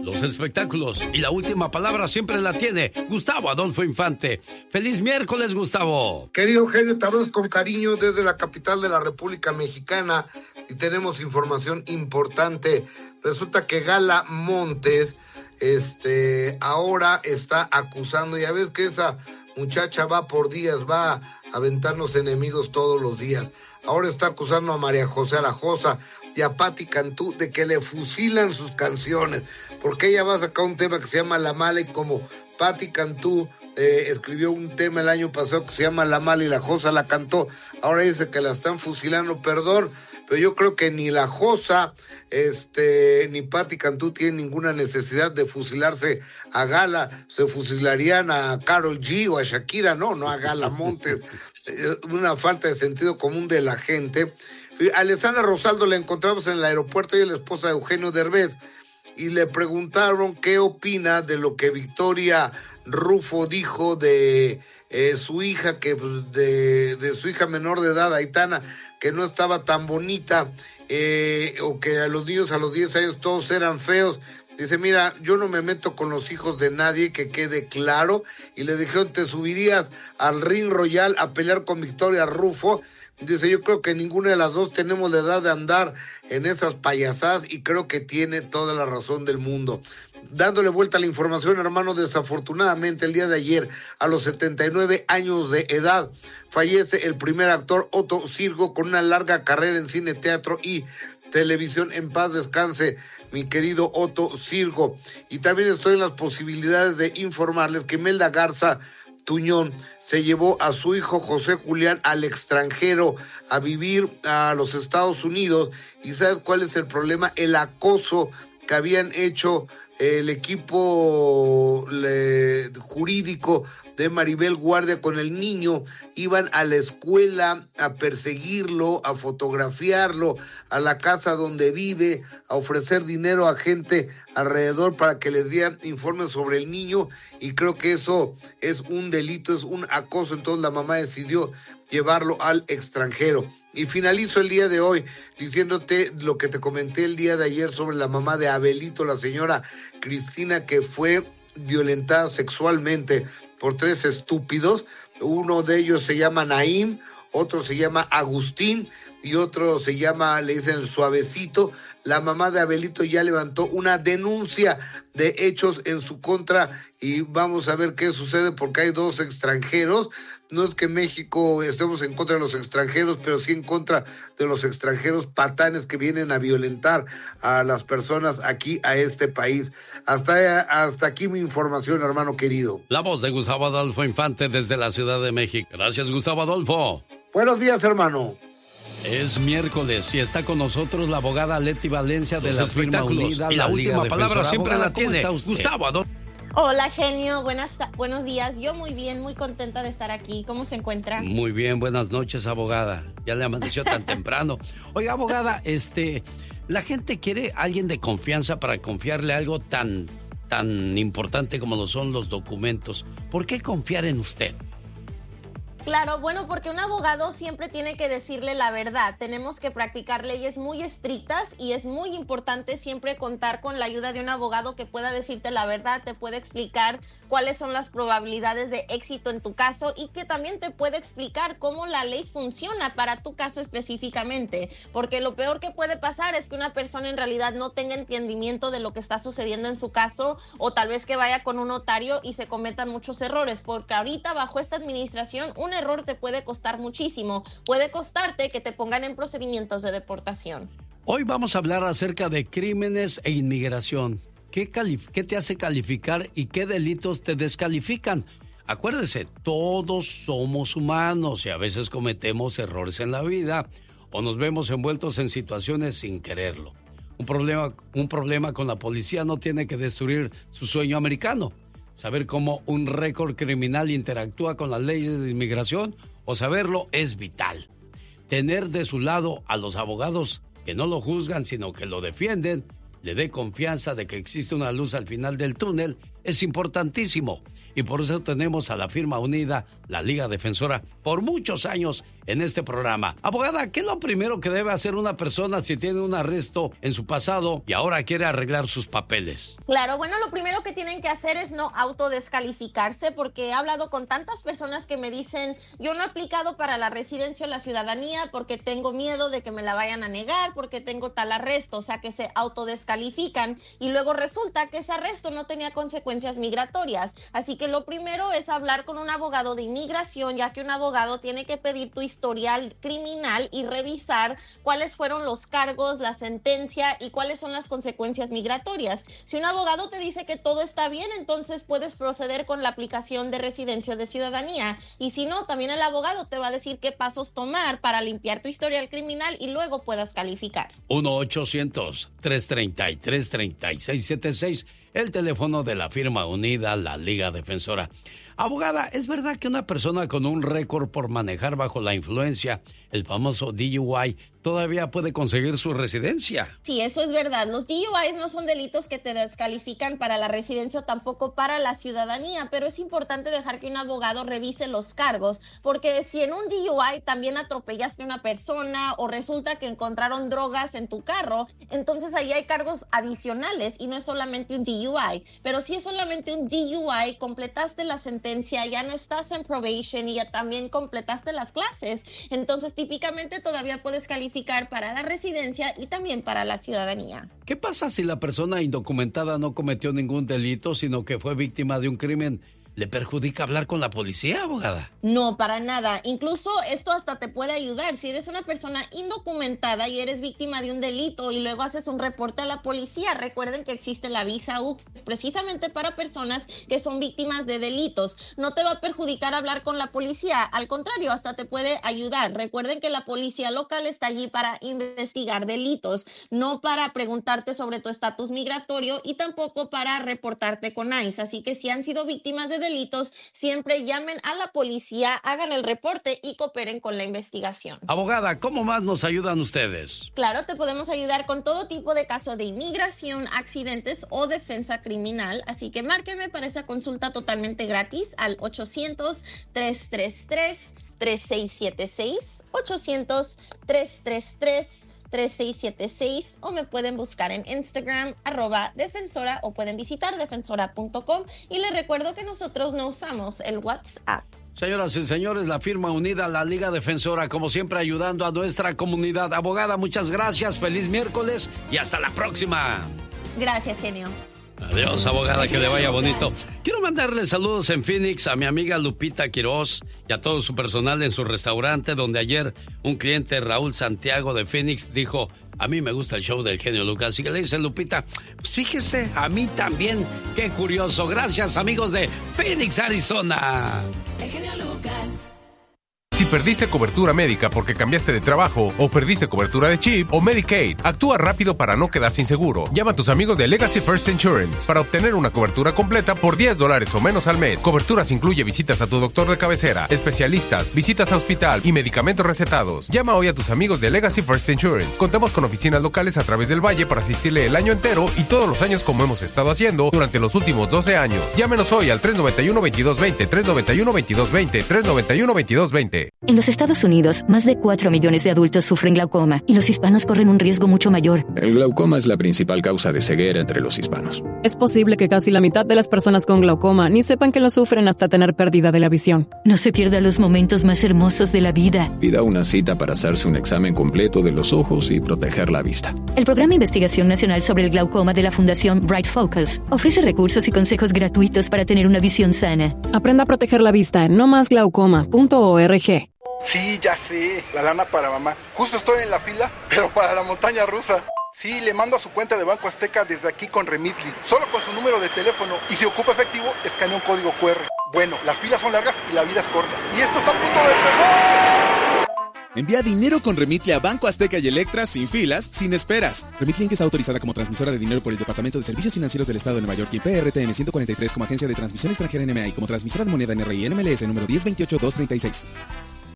los espectáculos y la última palabra siempre la tiene Gustavo Adolfo Infante. ¡Feliz miércoles, Gustavo! Querido Eugenio, te hablas con cariño desde la capital de la República Mexicana y tenemos información importante. Resulta que Gala Montes ahora está acusando, ya ves que esa muchacha va por días, va a aventarnos enemigos todos los días. Ahora está acusando a María José Alajosa y a Patti Cantú de que le fusilan sus canciones, porque ella va a sacar un tema que se llama La Mala, y como Patti Cantú escribió un tema el año pasado que se llama La Mala y la Josa la cantó, ahora dice que la están fusilando. Perdón, pero yo creo que ni la Josa ni Patti Cantú tienen ninguna necesidad de fusilarse a Gala. Se fusilarían a Karol G o a Shakira, no a Gala Montes. Una falta de sentido común de la gente. A Alessandra Rosaldo la encontramos en el aeropuerto, ella es la esposa de Eugenio Derbez, y le preguntaron qué opina de lo que Victoria Rufo dijo de su hija, que de su hija menor de edad, Aitana, que no estaba tan bonita, o que a los niños a los 10 años todos eran feos. Dice, mira, yo no me meto con los hijos de nadie, que quede claro. Y le dijeron, ¿te subirías al Ring Royal a pelear con Victoria Rufo? Dice, yo creo que ninguna de las dos tenemos la edad de andar en esas payasadas, y creo que tiene toda la razón del mundo. Dándole vuelta a la información, hermano, desafortunadamente el día de ayer, a los 79 años de edad, fallece el primer actor Otto Sirgo, con una larga carrera en cine, teatro y televisión. En paz descanse, mi querido Otto Sirgo. Y también estoy en las posibilidades de informarles que Imelda Garza Tuñón se llevó a su hijo José Julián al extranjero a vivir a los Estados Unidos. ¿Y sabes cuál es el problema? El acoso que habían hecho el equipo jurídico de Maribel Guardia con el niño. Iban a la escuela a perseguirlo, a fotografiarlo, a la casa donde vive, a ofrecer dinero a gente alrededor para que les dieran informes sobre el niño, y creo que eso es un delito, es un acoso. Entonces la mamá decidió llevarlo al extranjero. Y finalizo el día de hoy diciéndote lo que te comenté el día de ayer sobre la mamá de Abelito, la señora Cristina, que fue violentada sexualmente por 3 estúpidos. Uno de ellos se llama Naim, otro se llama Agustín y otro se llama, le dicen Suavecito. La mamá de Abelito ya levantó una denuncia de hechos en su contra, y vamos a ver qué sucede, porque hay 2 extranjeros. No es que México estemos en contra de los extranjeros, pero sí en contra de los extranjeros patanes que vienen a violentar a las personas aquí, a este país. Hasta aquí mi información, hermano querido. La voz de Gustavo Adolfo Infante desde la Ciudad de México. Gracias, Gustavo Adolfo. Buenos días, hermano. Es miércoles y está con nosotros la abogada Leti Valencia de la firma Unida. Y la última palabra siempre la tiene Gustavo Adolfo. Hola, genio, buenos días. Yo muy bien, muy contenta de estar aquí. ¿Cómo se encuentra? Muy bien, buenas noches, abogada. Ya le amaneció tan temprano. Oiga, abogada, la gente quiere a alguien de confianza para confiarle algo tan importante como lo son los documentos. ¿Por qué confiar en usted? Claro, bueno, porque un abogado siempre tiene que decirle la verdad. Tenemos que practicar leyes muy estrictas y es muy importante siempre contar con la ayuda de un abogado que pueda decirte la verdad, te puede explicar cuáles son las probabilidades de éxito en tu caso y que también te puede explicar cómo la ley funciona para tu caso específicamente. Porque lo peor que puede pasar es que una persona en realidad no tenga entendimiento de lo que está sucediendo en su caso, o tal vez que vaya con un notario y se cometan muchos errores, porque ahorita bajo esta administración un error te puede costar muchísimo. Puede costarte que te pongan en procedimientos de deportación. Hoy vamos a hablar acerca de crímenes e inmigración. ¿Qué te hace calificar y qué delitos te descalifican? Acuérdese, todos somos humanos y a veces cometemos errores en la vida o nos vemos envueltos en situaciones sin quererlo. Un problema con la policía no tiene que destruir su sueño americano. Saber cómo un récord criminal interactúa con las leyes de inmigración o saberlo es vital. Tener de su lado a los abogados que no lo juzgan sino que lo defienden, le dé confianza de que existe una luz al final del túnel, es importantísimo. Y por eso tenemos a la firma unida, la Liga Defensora, por muchos años en este programa. Abogada, ¿qué es lo primero que debe hacer una persona si tiene un arresto en su pasado y ahora quiere arreglar sus papeles? Claro, bueno, lo primero que tienen que hacer es no autodescalificarse, porque he hablado con tantas personas que me dicen, yo no he aplicado para la residencia o la ciudadanía porque tengo miedo de que me la vayan a negar, porque tengo tal arresto, o sea que se autodescalifican y luego resulta que ese arresto no tenía consecuencias migratorias. Así que lo primero es hablar con un abogado de inmigración, ya que un abogado tiene que pedir tu historial criminal y revisar cuáles fueron los cargos, la sentencia y cuáles son las consecuencias migratorias. Si un abogado te dice que todo está bien, entonces puedes proceder con la aplicación de residencia o de ciudadanía. Y si no, también el abogado te va a decir qué pasos tomar para limpiar tu historial criminal y luego puedas calificar. 1-800-333-3676, el teléfono de la firma unida, la Liga Defensora. Abogada, ¿es verdad que una persona con un récord por manejar bajo la influencia, el famoso DUI, todavía puede conseguir su residencia? Sí, eso es verdad. Los DUI no son delitos que te descalifican para la residencia o tampoco para la ciudadanía, pero es importante dejar que un abogado revise los cargos, porque si en un DUI también atropellaste a una persona o resulta que encontraron drogas en tu carro, entonces ahí hay cargos adicionales y no es solamente un DUI. Pero si es solamente un DUI, completaste la sentencia, ya no estás en probation y ya también completaste las clases, entonces típicamente todavía puedes calificar para la residencia y también para la ciudadanía. ¿Qué pasa si la persona indocumentada no cometió ningún delito, sino que fue víctima de un crimen? ¿Le perjudica hablar con la policía, abogada? No, para nada. Incluso esto hasta te puede ayudar. Si eres una persona indocumentada y eres víctima de un delito y luego haces un reporte a la policía, recuerden que existe la visa U, es precisamente para personas que son víctimas de delitos. No te va a perjudicar hablar con la policía, al contrario, hasta te puede ayudar. Recuerden que la policía local está allí para investigar delitos, no para preguntarte sobre tu estatus migratorio y tampoco para reportarte con ICE. Así que si han sido víctimas de delitos, siempre llamen a la policía, hagan el reporte y cooperen con la investigación. Abogada, ¿cómo más nos ayudan ustedes? Claro, te podemos ayudar con todo tipo de casos de inmigración, accidentes o defensa criminal, así que márquenme para esa consulta totalmente gratis al 800-333-3676, 800-333-3676 o me pueden buscar en Instagram @defensora o pueden visitar defensora.com y les recuerdo que nosotros no usamos el WhatsApp. Señoras y señores, la firma unida, la Liga Defensora, como siempre ayudando a nuestra comunidad. Abogada, muchas gracias, feliz miércoles y hasta la próxima. Gracias, genio. Adiós, abogada, que le vaya bonito. Quiero mandarle saludos en Phoenix a mi amiga Lupita Quiroz y a todo su personal en su restaurante, donde ayer un cliente, Raúl Santiago de Phoenix, dijo: a mí me gusta el show del genio Lucas. Y que le dice Lupita: pues fíjese, a mí también. Qué curioso. Gracias, amigos de Phoenix, Arizona. El genio Lucas. Si perdiste cobertura médica porque cambiaste de trabajo, o perdiste cobertura de CHIP o Medicaid, actúa rápido para no quedar sin seguro. Llama a tus amigos de Legacy First Insurance para obtener una cobertura completa por $10 o menos al mes. Coberturas incluye visitas a tu doctor de cabecera, especialistas, visitas a hospital y medicamentos recetados. Llama hoy a tus amigos de Legacy First Insurance. Contamos con oficinas locales a través del valle para asistirle el año entero y todos los años, como hemos estado haciendo durante los últimos 12 años. Llámenos hoy al 391-2220, 391-2220, 391-2220. En los Estados Unidos, más de 4 millones de adultos sufren glaucoma y los hispanos corren un riesgo mucho mayor. El glaucoma es la principal causa de ceguera entre los hispanos. Es posible que casi la mitad de las personas con glaucoma ni sepan que lo sufren hasta tener pérdida de la visión. No se pierda los momentos más hermosos de la vida. Pida una cita para hacerse un examen completo de los ojos y proteger la vista. El Programa de Investigación Nacional sobre el Glaucoma de la Fundación Bright Focus ofrece recursos y consejos gratuitos para tener una visión sana. Aprenda a proteger la vista en nomasglaucoma.org. Sí, ya sé, la lana para mamá. Justo estoy en la fila, pero para la montaña rusa. Sí, le mando a su cuenta de Banco Azteca desde aquí con Remitly, solo con su número de teléfono, y si ocupa efectivo, escanea un código QR. Bueno, las filas son largas y la vida es corta. Y esto está a punto de empezar. Envía dinero con Remitly a Banco Azteca y Electra sin filas, sin esperas. Remitly Inc. está autorizada como transmisora de dinero por el Departamento de Servicios Financieros del Estado de Nueva York y PRTN 143 como agencia de transmisión extranjera NMA y como transmisora de moneda NRI NMLS número 1028236.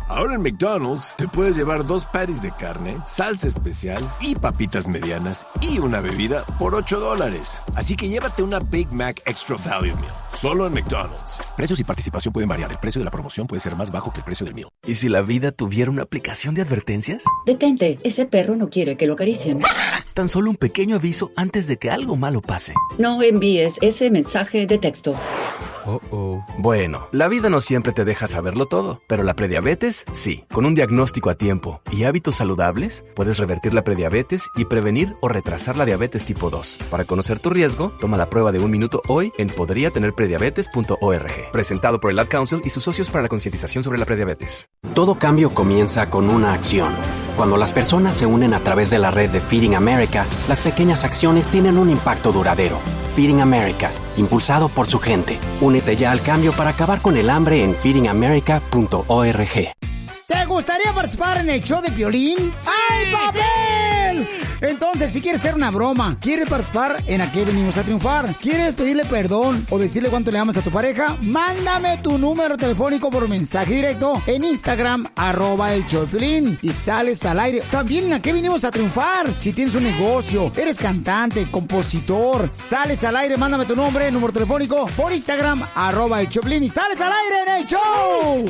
Ahora en McDonald's te puedes llevar 2 patties de carne, salsa especial y papitas medianas y una bebida por $8. Así que llévate una Big Mac Extra Value Meal. Solo en McDonald's. Precios y participación pueden variar. El precio de la promoción puede ser más bajo que el precio del meal. ¿Y si la vida tuviera una aplicación de advertencias? Detente, ese perro no quiere que lo acaricien. Tan solo un pequeño aviso antes de que algo malo pase. No envíes ese mensaje de texto. Bueno, la vida no siempre te deja saberlo todo, pero la prediabetes, sí. Con un diagnóstico a tiempo y hábitos saludables, puedes revertir la prediabetes y prevenir o retrasar la diabetes tipo 2. Para conocer tu riesgo, toma la prueba de 1 minuto hoy en podriatenerprediabetes.org. Presentado por el Ad Council y sus socios para la concientización sobre la prediabetes. Todo cambio comienza con una acción. Cuando las personas se unen a través de la red de Feeding America, las pequeñas acciones tienen un impacto duradero. Feeding America, impulsado por su gente. Únete ya al cambio para acabar con el hambre en feedingamerica.org. ¿Te gustaría participar en el show de Piolín? ¡Ay, papel! Entonces, si quieres hacer una broma, quieres participar en ¿A qué venimos a triunfar? ¿Quieres pedirle perdón o decirle cuánto le amas a tu pareja? Mándame tu número telefónico por mensaje directo en Instagram, @el show de Piolín, y sales al aire. También en ¿A qué venimos a triunfar? Si tienes un negocio, eres cantante, compositor, sales al aire, mándame tu nombre, número telefónico por Instagram, @el show de Piolín, y sales al aire en el show.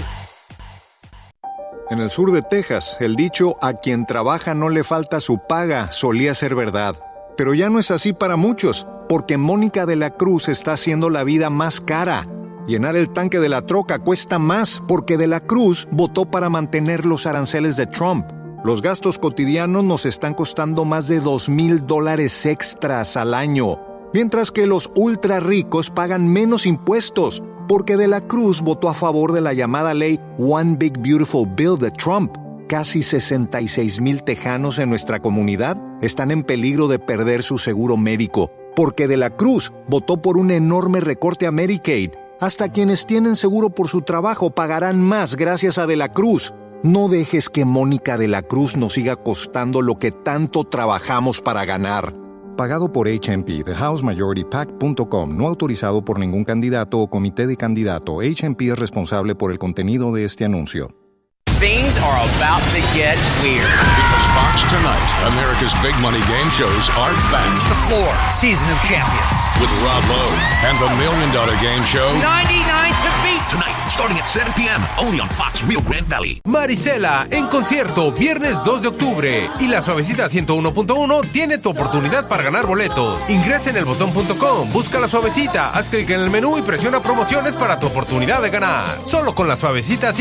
En el sur de Texas, el dicho "a quien trabaja no le falta su paga" solía ser verdad. Pero ya no es así para muchos, porque Mónica de la Cruz está haciendo la vida más cara. Llenar el tanque de la troca cuesta más, porque de la Cruz votó para mantener los aranceles de Trump. Los gastos cotidianos nos están costando más de $2,000 extras al año, mientras que los ultra ricos pagan menos impuestos, porque de la Cruz votó a favor de la llamada ley One Big Beautiful Bill de Trump. Casi 66,000 tejanos en nuestra comunidad están en peligro de perder su seguro médico, porque de la Cruz votó por un enorme recorte a Medicaid. Hasta quienes tienen seguro por su trabajo pagarán más gracias a de la Cruz. No dejes que Mónica de la Cruz nos siga costando lo que tanto trabajamos para ganar. Pagado por HMP, TheHouseMajorityPAC.com, no autorizado por ningún candidato o comité de candidato. HMP es responsable por el contenido de este anuncio. Things are about to get weird. Because Fox Tonight, America's big money game shows are back. The Floor, Season of Champions. With Rob Lowe and the $1 Million Game Show. 99 to beat. Tonight, starting at 7 p.m., only on Fox Rio Grande Valley. Marisela, en concierto, viernes 2 de octubre. Y la Suavecita 101.1 tiene tu oportunidad para ganar boletos. Ingresa en elbotón.com, busca la Suavecita, haz clic en el menú y presiona promociones para tu oportunidad de ganar. Solo con la Suavecita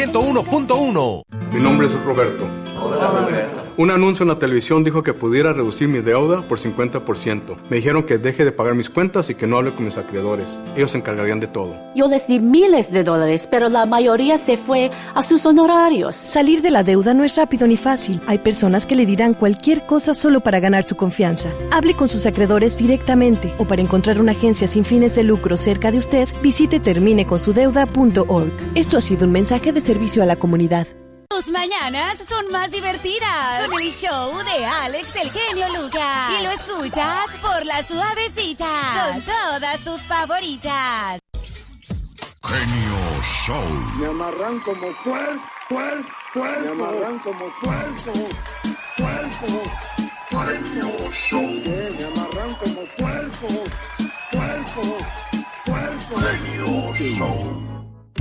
101.1. Mi nombre es Roberto. Hola, Roberto. Un anuncio en la televisión dijo que pudiera reducir mi deuda por 50%. Me dijeron que deje de pagar mis cuentas y que no hable con mis acreedores. Ellos se encargarían de todo. Yo les di miles de dólares, pero la mayoría se fue a sus honorarios. Salir de la deuda no es rápido ni fácil. Hay personas que le dirán cualquier cosa solo para ganar su confianza. Hable con sus acreedores directamente, o para encontrar una agencia sin fines de lucro cerca de usted, visite termineconsudeuda.org. Esto ha sido un mensaje de servicio a la comunidad. Tus mañanas son más divertidas con el show de Alex el Genio Lucas. Y lo escuchas por La Suavecita con todas tus favoritas. Genio Show. Me amarran como puerco. Me amarran como puerco. Genio Show. Me amarran como puerco. Genio Show.